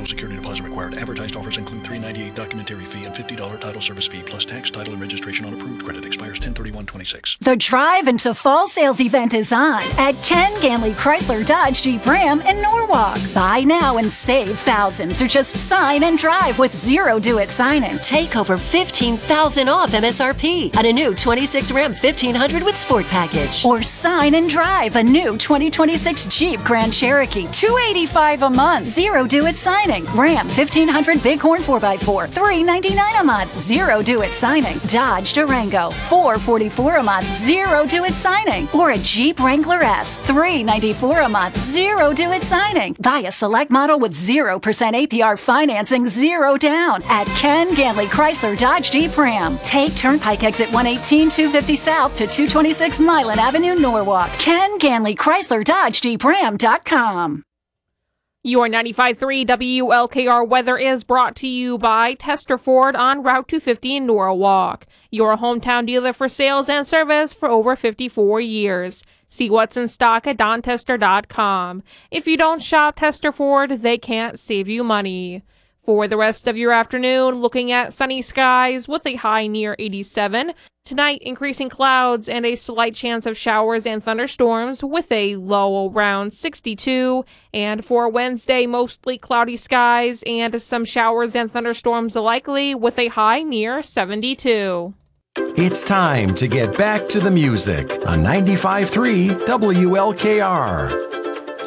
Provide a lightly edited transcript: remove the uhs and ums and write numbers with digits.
No security deposit required. Advertised offers include $3.98 documentary fee and $50 title service fee plus tax, title, and registration on approved credit. Expires 10/31/26. The Drive into Fall sales event is on at Ken Ganley Chrysler Dodge Jeep Ram in Norwalk. Buy now and save thousands, or just sign and drive with zero do-it signing. Take over $15,000 off MSRP on a new 26 Ram 1500 with Sport Package. Or sign and drive a new 2026 Jeep Grand Cherokee, $285 a month, zero do-it signing. Ram 1500 Bighorn 4x4, $399 a month, zero do-it signing. Dodge Durango, $444 a month, zero do-it signing. Or a Jeep Wrangler S, $394 a month, zero do-it signing. Buy a select model with 0% APR financing, zero down at Ken Ganley Chrysler Dodge Jeep Ram. Take Turnpike exit 118 250 South to 226 Milan Avenue, Norwalk. Ken Ganley Chrysler Dodge Jeep Ram.com. Your 95.3 WLKR weather is brought to you by Tester Ford on Route 250 in Norwalk, your hometown dealer for sales and service for over 54 years. See what's in stock at DonTester.com. If you don't shop Tester Ford, they can't save you money. For the rest of your afternoon, looking at sunny skies with a high near 87. Tonight, increasing clouds and a slight chance of showers and thunderstorms with a low around 62. And for Wednesday, mostly cloudy skies and some showers and thunderstorms likely with a high near 72. It's time to get back to the music on 95.3 WLKR.